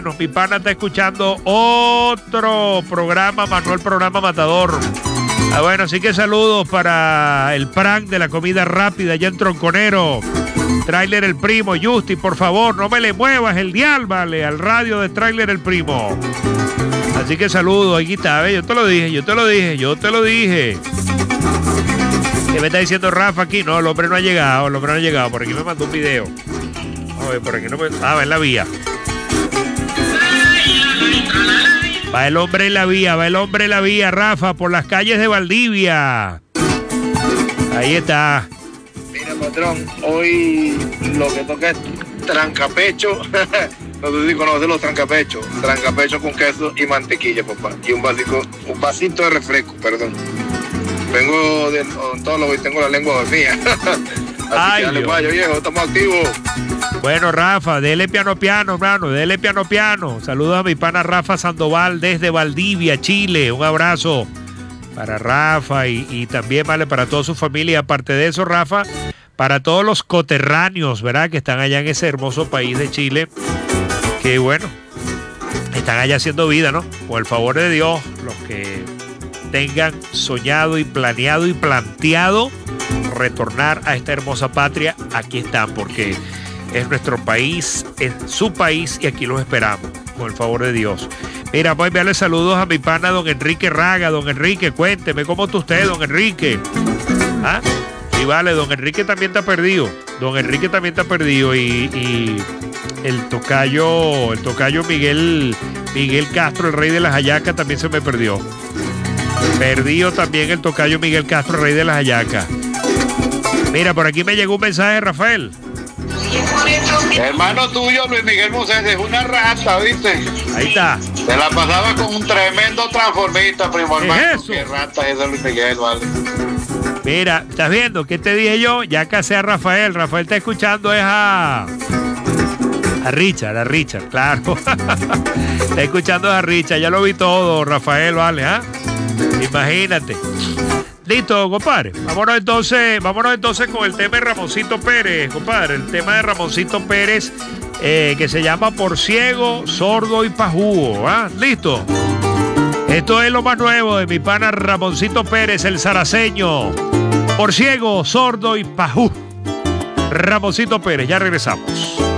Mi pana está escuchando otro programa, Manuel Programa Matador. Bueno, así que saludos para el prank de la comida rápida allá en Tronconero. Trailer El Primo, Justi, por favor, no me le muevas el dial, vale, al radio de Trailer El Primo. Así que saludos, ahí está, yo te lo dije. ¿Qué me está diciendo Rafa aquí? No, el hombre no ha llegado, por aquí me mandó un video. A ver, por aquí no me... va en la vía. Va el hombre en la vía, Rafa, por las calles de Valdivia. Ahí está. Mira, patrón, hoy lo que toca es trancapecho. No sé si conoces los trancapechos. Trancapecho con queso y mantequilla, papá. Y un vasito de refresco, perdón. Vengo de odontólogo y tengo la lengua dormida. Así que dale vaya, viejo, estamos activos. Bueno, Rafa, dele piano, hermano, dele piano. Saludos a mi pana Rafa Sandoval desde Valdivia, Chile. Un abrazo para Rafa y también, vale, para toda su familia. Aparte de eso, Rafa, para todos los coterráneos, ¿verdad? Que están allá en ese hermoso país de Chile. Que bueno, están allá haciendo vida, ¿no? Por el favor de Dios, los que tengan soñado y planeado y planteado retornar a esta hermosa patria, aquí están, porque es nuestro país, es su país y aquí los esperamos, con el favor de Dios. Mira, voy a enviarle saludos a mi pana don Enrique Raga. Don Enrique, cuénteme, ¿cómo está usted, don Enrique? ¿Ah? Sí, vale, don Enrique también está perdido. Y el tocayo Miguel Castro, el rey de las hallacas, también se me perdió. Perdido también el tocayo Miguel Castro, el rey de las hallacas. Mira, por aquí me llegó un mensaje de Rafael. Hermano tuyo, Luis Miguel Moses, es una rata, ¿viste? Ahí está. Se la pasaba con un tremendo transformista, primo hermano. ¿Qué es eso? Qué rata es de Luis Miguel, vale. Mira, ¿estás viendo? ¿Qué te dije yo? Ya casé a Rafael. Rafael está escuchando es a Richard, claro. Está escuchando a Richard, ya lo vi todo, Rafael, vale, ¿ah? Imagínate. Listo, compadre. Vámonos entonces con el tema de Ramoncito Pérez, compadre. El tema de Ramoncito Pérez, que se llama Por Ciego, Sordo y Pajúo. ¿Ah? Listo. Esto es lo más nuevo de mi pana Ramoncito Pérez, el zaraceño. Por Ciego, Sordo y Pajú. Ramoncito Pérez, ya regresamos.